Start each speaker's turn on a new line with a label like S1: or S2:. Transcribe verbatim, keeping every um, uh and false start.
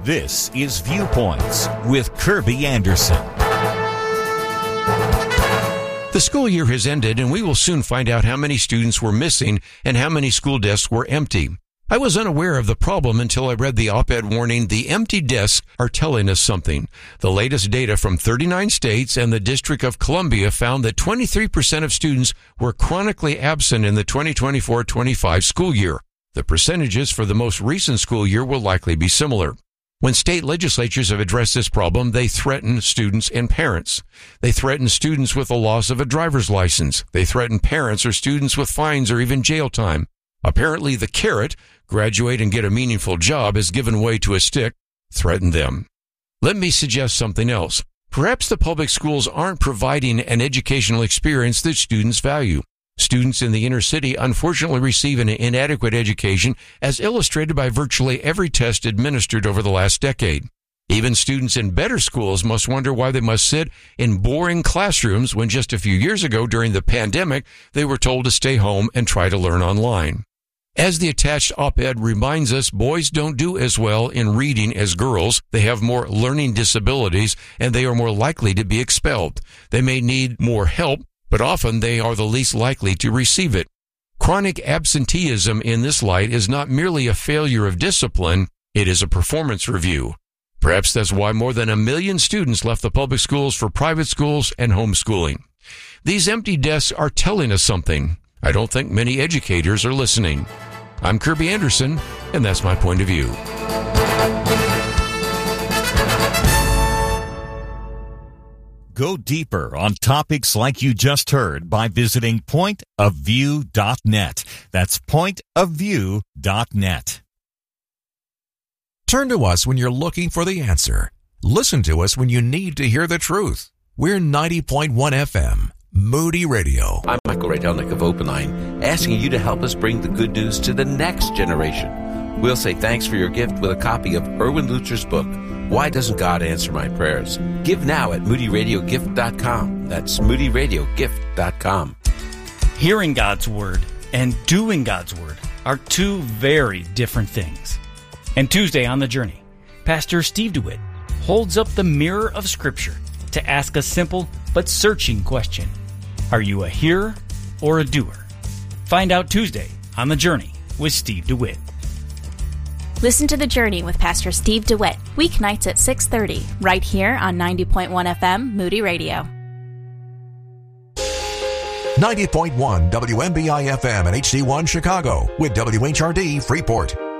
S1: This is Viewpoints with Kirby Anderson.
S2: The school year has ended, and we will soon find out how many students were missing and how many school desks were empty. I was unaware of the problem until I read the op-ed warning, "The empty desks are telling us something." The latest data from thirty-nine states and the District of Columbia found that twenty-three percent of students were chronically absent in the twenty twenty-four twenty-five school year. The percentages for the most recent school year will likely be similar. When state legislatures have addressed this problem, they threaten students and parents. They threaten students with the loss of a driver's license. They threaten parents or students with fines or even jail time. Apparently, the carrot, graduate and get a meaningful job, has given way to a stick, threaten them. Let me suggest something else. Perhaps the public schools aren't providing an educational experience that students value. Students in the inner city unfortunately receive an inadequate education, as illustrated by virtually every test administered over the last decade. Even students in better schools must wonder why they must sit in boring classrooms when just a few years ago during the pandemic, they were told to stay home and try to learn online. As the attached op-ed reminds us, boys don't do as well in reading as girls. They have more learning disabilities, and they are more likely to be expelled. They may need more help, but often they are the least likely to receive it. Chronic absenteeism in this light is not merely a failure of discipline, it is a performance review. Perhaps that's why more than a million students left the public schools for private schools and homeschooling. These empty desks are telling us something. I don't think many educators are listening. I'm Kirby Anderson, and that's my point of view.
S1: Go deeper on topics like you just heard by visiting point of view dot net. That's point of view dot net.
S3: Turn to us when you're looking for the answer. Listen to us when you need to hear the truth. We're ninety point one F M, Moody Radio.
S4: I'm Michael Rydelnik of Openline, asking you to help us bring the good news to the next generation. We'll say thanks for your gift with a copy of Erwin Lutzer's book, Why Doesn't God Answer My Prayers? Give now at moody radio gift dot com. That's moody radio gift dot com.
S5: Hearing God's Word and doing God's Word are two very different things. And Tuesday on The Journey, Pastor Steve DeWitt holds up the mirror of Scripture to ask a simple but searching question. Are you a hearer or a doer? Find out Tuesday on The Journey with Steve DeWitt.
S6: Listen to The Journey with Pastor Steve DeWitt, weeknights at six thirty, right here on ninety point one F M, Moody Radio.
S3: ninety point one W M B I F M and H D one Chicago with W H R D Freeport.